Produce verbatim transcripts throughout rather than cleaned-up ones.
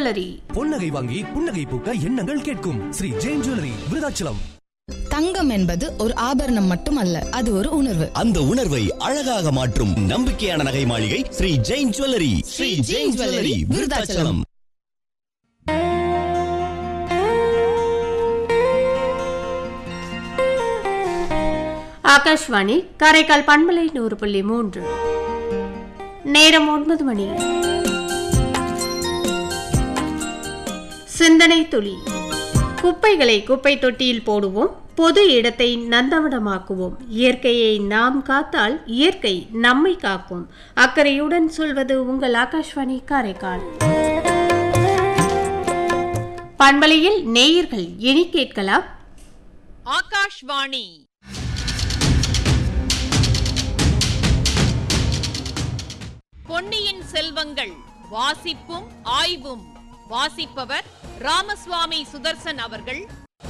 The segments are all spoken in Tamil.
ஜுவல்லரி. பொன்னகை வாங்கி புன்னகை பூக்க எண்ணங்கள் கேட்கும் ஸ்ரீ ஜெயின் ஜுவல்லரி, விருதாச்சலம். தங்கம் என்பது ஒரு ஆபரணம் மட்டுமல்ல, அது ஒரு உணர்வு. அந்த உணர்வை அழகாக மாற்றும் நம்பிக்கையான நகை மாளிகை ஸ்ரீ ஜெயின் ஜுவல்லரி. ஸ்ரீ ஜெயின் ஜுவல்லரி, விருதாச்சலம். ஆகாஷ்வாணி காரைக்கால் பண்பலை நூறு புள்ளி மூன்று. நேரம் ஒன்பது மணி. சிந்தனை துளி. குப்பைகளை குப்பை தொட்டியில் போடுவோம், பொது இடத்தை நந்தவனமாக்குவோம். இயற்கையை நாம் காத்தால் இயற்கை நம்மை காக்கும். அக்கறையுடன் சொல்வது உங்கள் ஆகாஷ்வாணி காரைக்கால். பண்பலையில் நேயர்கள் இனி கேட்கலாம். ஆகாஷ்வாணி பொன்னியின் செல்வங்கள் வாசிப்பும் ஆய்வும். வாசிப்பவர் ராமசுவாமி சுதர்சன் அவர்கள்.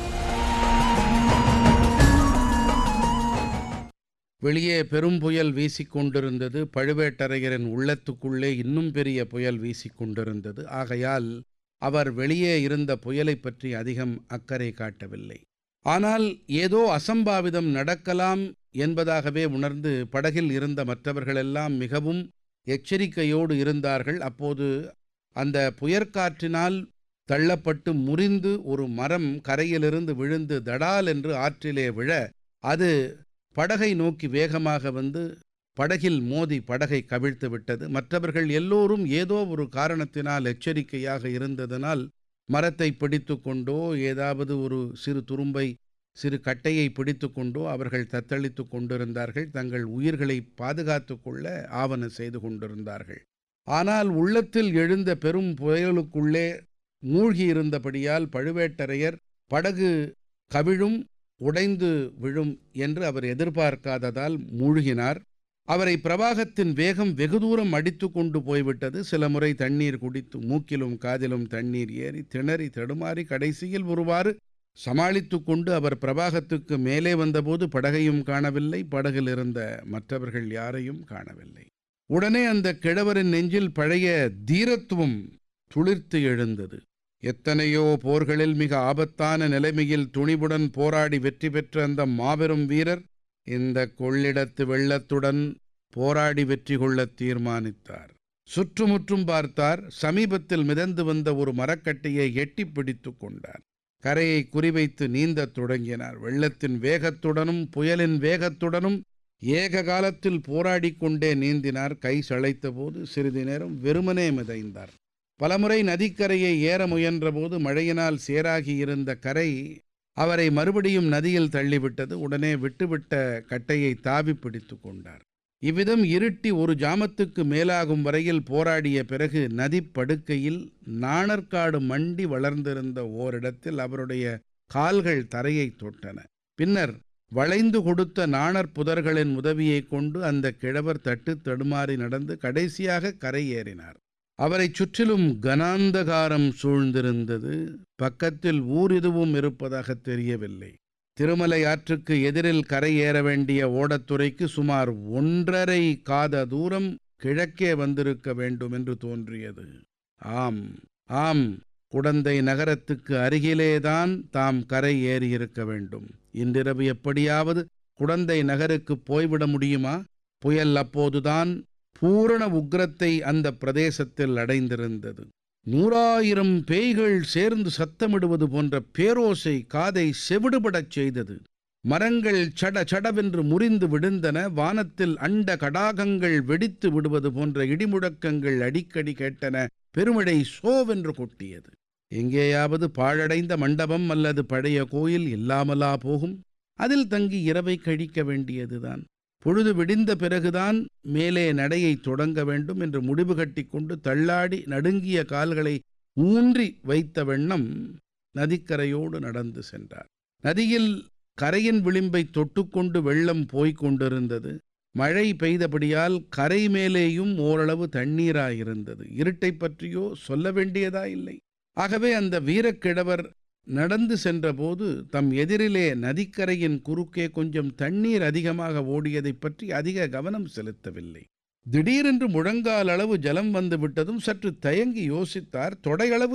வெளியே பெரும் புயல் வீசிக்கொண்டிருந்தது. பழுவேட்டரையரின் உள்ளத்துக்குள்ளே இன்னும் பெரிய புயல் வீசிக்கொண்டிருந்தது. ஆகையால் அவர் வெளியே இருந்த புயலை பற்றி அதிகம் அக்கறை காட்டவில்லை. ஆனால் ஏதோ அசம்பாவிதம் நடக்கலாம் என்பதாகவே உணர்ந்து படகில் இருந்த மற்றவர்களெல்லாம் மிகவும் எச்சரிக்கையோடு இருந்தார்கள். அப்போது அந்த புயற்காற்றினால் தள்ளப்பட்டு முறிந்து ஒரு மரம் கரையிலிருந்து விழுந்து தடால் என்று ஆற்றிலே விழ, அது படகை நோக்கி வேகமாக வந்து படகில் மோதி படகை கவிழ்த்து விட்டது. மற்றவர்கள் எல்லோரும் ஏதோ ஒரு காரணத்தினால் எச்சரிக்கையாக இருந்ததனால் மரத்தை பிடித்து கொண்டோ ஏதாவது ஒரு சிறு துரும்பை சிறு கட்டையை பிடித்து கொண்டோ அவர்கள் தத்தளித்து கொண்டிருந்தார்கள். தங்கள் உயிர்களை பாதுகாத்து கொள்ள ஆவன செய்து கொண்டிருந்தார்கள். ஆனால் உள்ளத்தில் எழுந்த பெரும் புயலுக்குள்ளே மூழ்கியிருந்தபடியால் பழுவேட்டரையர் படகு கவிழும், உடைந்து விழும் என்று அவர் எதிர்பார்க்காததால் மூழ்கினார். அவரை பிரவாகத்தின் வேகம் வெகு தூரம் அடித்து கொண்டு போய்விட்டது. சில முறை தண்ணீர் குடித்து மூக்கிலும் காதிலும் தண்ணீர் ஏறி திணறி தடுமாறி கடைசியில் ஒருவாறு சமாளித்து கொண்டு அவர் பிரவாகத்துக்கு மேலே வந்தபோது படகையும் காணவில்லை, படகில் இருந்த மற்றவர்கள் யாரையும் காணவில்லை. உடனே அந்த கிழவரின் நெஞ்சில் பழைய தீரத்துவம் துளிர்த்து எழுந்தது. எத்தனையோ போர்களில் மிக ஆபத்தான நிலைமையில் துணிவுடன் போராடி வெற்றி பெற்ற அந்த மாபெரும் வீரர் இந்த கொள்ளிடத்து வெள்ளத்துடன் போராடி வெற்றி கொள்ள தீர்மானித்தார். சுற்றுமுற்றும் பார்த்தார். சமீபத்தில் மிதந்து வந்த ஒரு மரக்கட்டையை எட்டி பிடித்து கொண்டார். கரையை குறிவைத்து நீந்தத் தொடங்கினார். வெள்ளத்தின் வேகத்துடனும் புயலின் வேகத்துடனும் ஏக காலத்தில் போராடி கொண்டே நீந்தினார். கை சளைத்த போது சிறிது நேரம் வெறுமனே மிதைந்தார். பலமுறை நதிக்கரையை ஏற முயன்றபோது மழையினால் சேராகி இருந்த கரை அவரை மறுபடியும் நதியில் தள்ளிவிட்டது. உடனே விட்டுவிட்ட கட்டையை தாவி பிடித்து கொண்டார். இவ்விதம் இருட்டி ஒரு ஜாமத்துக்கு மேலாகும் வரையில் போராடிய பிறகு நதி படுக்கையில் நாணற்காடு மண்டி வளர்ந்திருந்த ஓரிடத்தில் அவருடைய கால்கள் தரையை தொட்டன. பின்னர் வளைந்து கொடுத்த நாணற் புதர்களின் உதவியை கொண்டு அந்த கிழவர் தட்டு தடுமாறி நடந்து கடைசியாக கரை ஏறினார். அவரை சுற்றிலும் கனாந்தகாரம் சூழ்ந்திருந்தது. பக்கத்தில் ஊர் எதுவும் இருப்பதாக தெரியவில்லை. திருமலை ஆற்றுக்கு எதிரில் கரை ஏற வேண்டிய ஓடத்துறைக்கு சுமார் ஒன்றரை காத தூரம் கிழக்கே வந்திருக்க வேண்டும் என்று தோன்றியது. ஆம் ஆம் குடந்தை நகரத்துக்கு அருகிலேதான் தாம் கரை ஏறியிருக்க வேண்டும். இன்றிரவு எப்படியாவது குடந்தை நகருக்கு போய்விட முடியுமா? புயல் அப்போதுதான் பூரண உக்கிரத்தை அந்த பிரதேசத்தில் அடைந்திருந்தது. நூறாயிரம் பேய்கள் சேர்ந்து சத்தமிடுவது போன்ற பேரோசை காதை செவிடுபடச் செய்தது. மரங்கள் சட சடவென்று முறிந்து விழுந்தன. வானத்தில் அண்ட கடாகங்கள் வெடித்து விடுவது போன்ற இடிமுழக்கங்கள் அடிக்கடி கேட்டன. பெருமழை சோவென்று கொட்டியது. எங்கேயாவது பாழடைந்த மண்டபம் அல்லது பழைய கோயில் இல்லாமலா போகும்? அதில் தங்கி இரவை கழிக்க வேண்டியதுதான். பொழுது விடிந்த பிறகுதான் மேலே நடையை தொடங்க வேண்டும் என்று முடிவு கட்டி கொண்டு தள்ளாடி நடுங்கிய கால்களை ஊன்றி வைத்த வண்ணம் நதிக்கரையோடு நடந்து சென்றார். நதியில் கரையின் விளிம்பை தொட்டுக்கொண்டு வெள்ளம் போய்க் கொண்டிருந்தது. மழை பெய்தபடியால் கரை மேலேயும் ஓரளவு தண்ணீராயிருந்தது. இருட்டை பற்றியோ சொல்ல வேண்டியதா இல்லை. ஆகவே அந்த வீரக்கிழவர் நடந்து சென்றபோது தம் எதிரிலே நதிக்கரையின் குறுக்கே கொஞ்சம் தண்ணீர் அதிகமாக ஓடியதை பற்றி அதிக கவனம் செலுத்தவில்லை. திடீரென்று முழங்கால் அளவு ஜலம் வந்து விட்டதும் சற்று தயங்கி யோசித்தார். தொடையளவு